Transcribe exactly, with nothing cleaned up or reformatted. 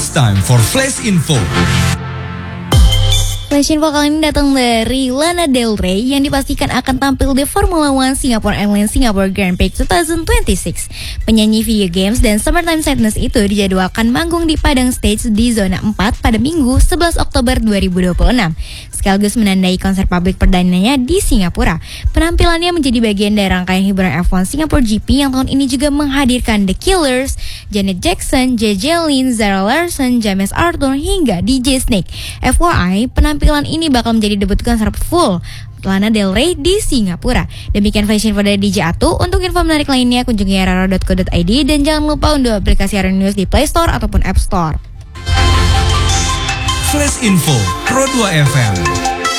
It's time for Flash Info. Flash Info kali ini datang dari Lana Del Rey yang dipastikan akan tampil di Formula One Singapore Airlines Singapore Grand Prix dua ribu dua puluh enam. Penyanyi video games dan Summertime Sadness itu dijadwalkan manggung di Padang Stage di Zona empat pada Minggu sebelas Oktober dua ribu dua puluh enam, sekaligus menandai konser publik perdananya di Singapura. Penampilannya menjadi bagian dari rangkaian hiburan F satu Singapore G P yang tahun ini juga menghadirkan The Killers, Janet Jackson, J J Lin, Zara Larsson, James Arthur, hingga D J Snake. F Y I, penampilan ini bakal menjadi debut konser full Lana Del Rey di Singapura. Demikian Flash Info dari D J Atu. Untuk info menarik lainnya kunjungi araro dot co dot i d dan jangan lupa unduh aplikasi Araro News di Play Store ataupun App Store. Flash Info Pro dua F M.